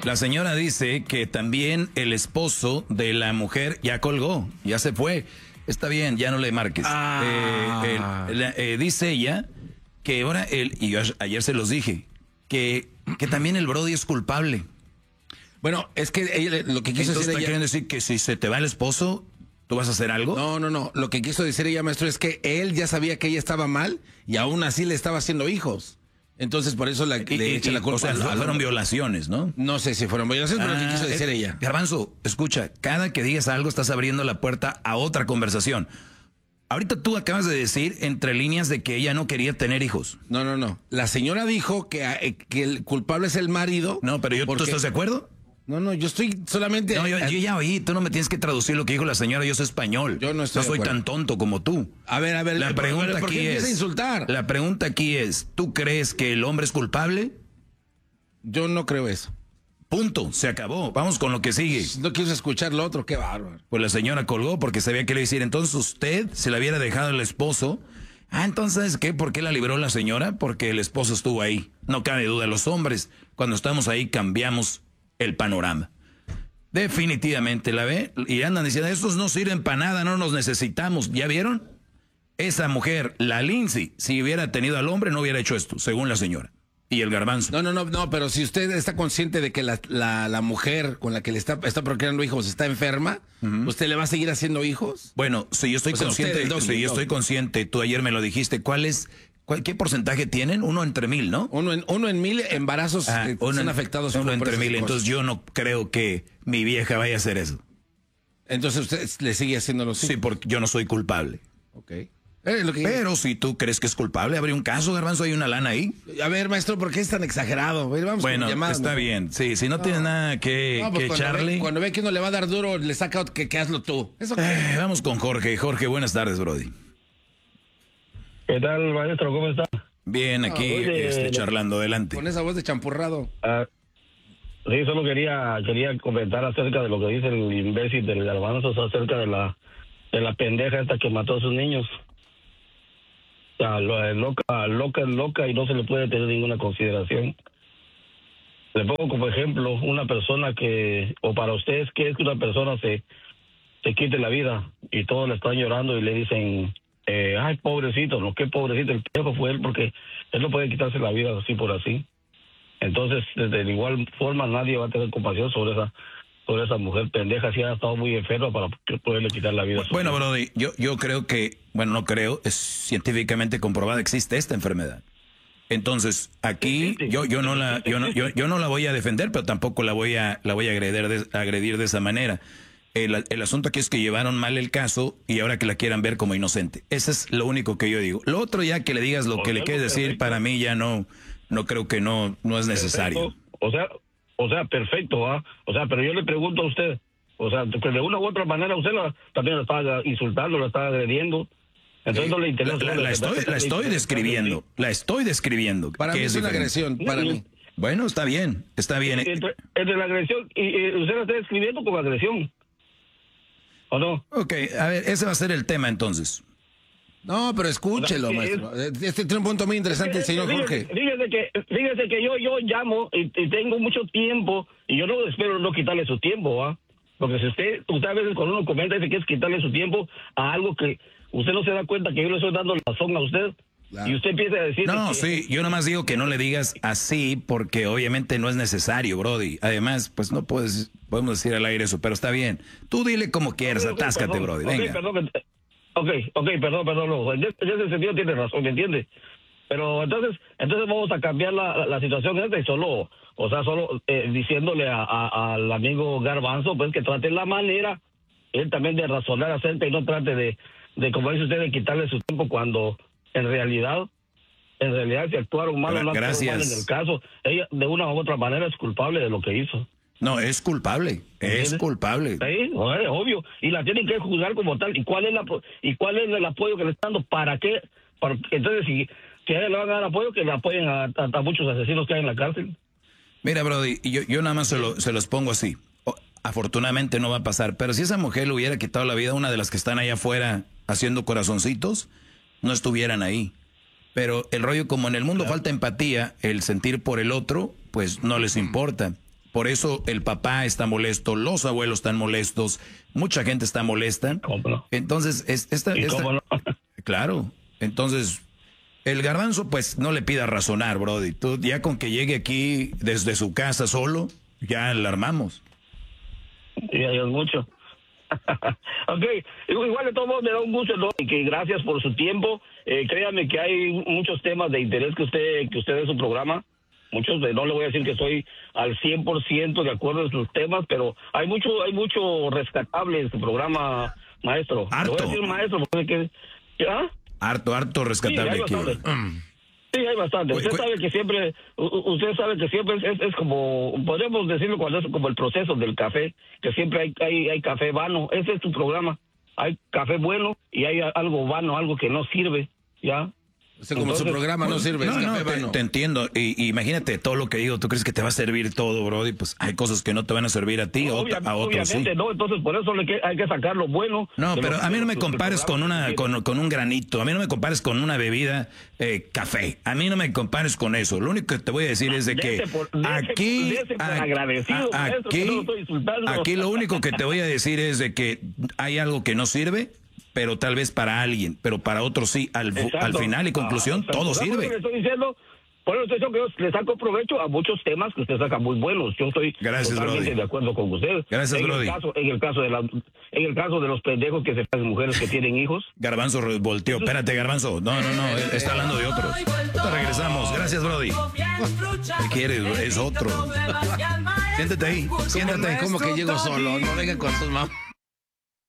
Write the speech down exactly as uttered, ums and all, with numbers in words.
La señora dice que también el esposo de la mujer ya colgó, ya se fue. Está bien, ya no le marques. Ah. Eh, el- la- eh, dice ella que ahora él, y yo ayer se los dije, que, que también el Brody es culpable. Bueno, es que ella, lo que quiso Entonces decir está ella... queriendo decir que si se te va el esposo, ¿tú vas a hacer algo? No, no, no. Lo que quiso decir ella, maestro, es que él ya sabía que ella estaba mal y aún así le estaba haciendo hijos. Entonces, por eso la, Y- le y- echa y- la culpa. o sea, al- al fueron hombre. violaciones, ¿no? No sé si fueron violaciones, pero lo que quiso Ah, decir eh, ella. Garbanzo, escucha, cada que digas algo estás abriendo la puerta a otra conversación. Ahorita tú acabas de decir entre líneas de que ella no quería tener hijos. No, no, no. La señora dijo que, eh, que el culpable es el marido. No, pero yo, ¿tú porque- estás de acuerdo? No, no, yo estoy solamente... No, yo, yo ya oí, tú no me tienes que traducir lo que dijo la señora, yo soy español. Yo no estoy de soy acuerdo. tan tonto como tú. A ver, a ver, La ¿por- pregunta ¿por qué aquí empieza es, a insultar? la pregunta aquí es, ¿tú crees que el hombre es culpable? Yo no creo eso. Punto, se acabó. Vamos con lo que sigue. No quiero escuchar lo otro, qué bárbaro. Pues la señora colgó porque sabía que le iba a decir, entonces usted se la hubiera dejado al esposo. Ah, entonces, ¿qué? ¿Por qué la libró la señora? Porque el esposo estuvo ahí. No cabe duda, los hombres, cuando estamos ahí, cambiamos el panorama. Definitivamente, ¿la ve? Y andan diciendo, estos no sirven para nada, no nos necesitamos. ¿Ya vieron? Esa mujer, la Lindsay, si hubiera tenido al hombre, no hubiera hecho esto, según la señora. Y el Garbanzo. No, no, no, no, pero si usted está consciente de que la, la, la mujer con la que le está, está procreando hijos está enferma, ¿usted le va a seguir haciendo hijos? Bueno, si yo estoy O sea, consciente, usted, el doggy, si yo el estoy doggy. consciente, tú ayer me lo dijiste, ¿cuál es, cuál, qué porcentaje tienen? Uno entre mil, ¿no? Uno en, uno en mil embarazos Ah, que uno son en- afectados uno por entre esas mil, cosas. entonces yo no creo que mi vieja vaya a hacer eso. Entonces usted le sigue haciendo los Sí, porque yo no soy culpable. Ok. Eh, lo que- Pero si tú crees que es culpable, habría un caso, Garbanzo, hay una lana ahí. A ver, maestro, ¿por qué es tan exagerado? A ver, vamos Bueno, con llamadas, está ¿no? bien. Sí, si no, No. tienes nada que, No, pues que cuando, echarle. ve, cuando ve que uno le va a dar duro, le saca otro, que, que hazlo tú. ¿Eso qué? Eh, vamos con Jorge. Jorge, buenas tardes, Brody. ¿Qué tal, maestro? ¿Cómo está? Bien, aquí oye, este, le- charlando adelante. Con esa voz de champurrado. Ah, sí, solo quería quería comentar acerca de lo que dice el imbécil del Garbanzo, o sea, acerca de la de la pendeja esta que mató a sus niños. O sea, lo, es loca, loca es loca y no se le puede tener ninguna consideración. Le pongo como ejemplo una persona que, o para ustedes, ¿qué es que una persona se, se quite la vida y todos le están llorando y le dicen, eh, ay, pobrecito, no, qué pobrecito, el pendejo fue él porque él no puede quitarse la vida así por así. Entonces, de igual forma, nadie va a tener compasión sobre esa sobre esa mujer pendeja si ha estado muy enferma para que poderle quitar la vida. a su Bueno, hijo. Brody, yo, yo creo que, bueno, no creo, es científicamente comprobada, existe esta enfermedad. Entonces, aquí Existe. yo, yo no la, yo no, yo, yo no la voy a defender, pero tampoco la voy a, la voy a agredir de, agredir de esa manera. El, el asunto aquí es que llevaron mal el caso y ahora que la quieran ver como inocente. Eso es lo único que yo digo. Lo otro ya que le digas lo que le quieres decir, Perfecto. para mí ya no, no creo que no, no es necesario. Perfecto. O sea, o sea, perfecto, ¿ah? O sea, pero yo le pregunto a usted, o sea, que de una u otra manera usted la, también la está insultando, la está agrediendo. Entonces no le interesa. La, la- la estoy, la estoy describiendo, la estoy describiendo. Para que mí es una diferente. agresión, para mí. Bueno, está bien, está bien. Entre, entre la agresión y, y usted la está describiendo como agresión. ¿O no? Ok, a ver, ese va a ser el tema entonces. No, pero escúchelo, O sea, es- maestro. Este tiene un punto muy interesante el señor Jorge. Fíjese, fíjese que, fíjese que yo, yo llamo y, y tengo mucho tiempo y yo no espero no quitarle su tiempo, ¿ah? Porque si usted, usted a veces cuando uno comenta dice que es quitarle su tiempo a algo que usted no se da cuenta que yo le estoy dando la razón a usted. Claro. Y usted empieza a decir... No, que, sí, yo nomás digo que no le digas así porque obviamente no es necesario, Brody. Además, pues no puedes, podemos decir al aire eso, pero está bien. Tú dile como quieras, Ok, ok, atáscate, perdón, Brody, ok, venga. perdón, que- ok, ok, perdón, perdón. No, en ese en ese sentido tiene razón, ¿me entiende? Pero entonces entonces vamos a cambiar la, la, la situación esta y solo, o sea, solo eh, diciéndole a, a- al amigo Garbanzo, pues que trate la manera, él también de razonar acerca y no trate de, de como dice usted, de quitarle su tiempo cuando en realidad, en realidad si actuaron mal o no actuaron Gracias. mal en el caso, ella de una u otra manera es culpable de lo que hizo. No, es culpable, es ¿Entiendes? culpable. Sí, bueno, obvio, y la tienen que juzgar como tal. ¿Y cuál es la y cuál es el apoyo que le están dando? ¿Para qué? Para, entonces, si, si a ella le van a dar apoyo, que le apoyen a, a, a muchos asesinos que hay en la cárcel. Mira, Brody, yo, yo nada más se, lo- se los pongo así. O- afortunadamente no va a pasar, pero si esa mujer le hubiera quitado la vida a una de las que están allá afuera haciendo corazoncitos, no estuvieran ahí. Pero el rollo, como en el mundo falta empatía, el sentir por el otro, pues no les importa. Por eso el papá está molesto, los abuelos están molestos, mucha gente está molesta. ¿Cómo no? Entonces, es, esta, ¿Y esta- cómo no? claro, entonces el garbanzo pues no le pida razonar, Brody. Tú ya con que llegue aquí desde su casa solo, ya la armamos. Sí, es mucho. Ok, igual de todos modos me da un gusto, ¿no? Y que gracias por su tiempo. Eh, créame que hay muchos temas de interés que usted que usted en su programa. Muchos, de- no le voy a decir que estoy al cien por ciento de acuerdo en sus temas, pero hay mucho hay mucho rescatable en su programa, maestro. Le Harto. voy a decir maestro porque... ¿Ah? Harto, harto Sí, rescatable hay aquí. bastante. Sí, hay bastante. Oye, Usted cu- sabe que siempre, u- u- usted sabe que siempre es, es, es como, podemos decirlo cuando es como el proceso del café, que siempre hay, hay, hay café vano. Ese es tu programa. Hay café bueno y hay algo vano, algo que no sirve, ¿ya? O sea, como su Entonces, programa no sirve, No, es no, café te, vano. te entiendo. Y, y imagínate todo lo que digo. ¿Tú crees que te va a servir todo, Brody? Pues hay cosas que no te van a servir a ti, a, Obvia- otra- a otros sí. obviamente, no, entonces por eso le que- hay que sacar lo bueno. No, de pero los- a mí no de me los- compares del con programa una que con, con un granito. A mí no me compares con una bebida eh, café. A mí no me compares con eso. Lo único que te voy a decir es de que Dese por- dese- aquí, dese por a- agradecido, a- maestro, que aquí, no lo estoy insultando. aquí lo único que te voy a decir es de que hay algo que no sirve, pero tal vez para alguien, pero para otros sí. Al, fu- Exacto. al final y conclusión, Ah, todo ¿por qué le sirve. estoy diciendo? Por eso estoy diciendo que yo le saco provecho a muchos temas que usted saca muy buenos. Yo estoy Gracias, totalmente Brody. de acuerdo con usted. Gracias, en Brody. El caso, en, el caso de la, en el caso de los pendejos que se pasan mujeres que tienen hijos. Garbanzo re- volteó. Espérate, Garbanzo. No, no, no. él está hablando de otros. Ahorita regresamos. Gracias, Brody. ¿Qué quieres? Es otro. Siéntate ahí. Siéntate. Como que llego solo, no venga con sus mamás.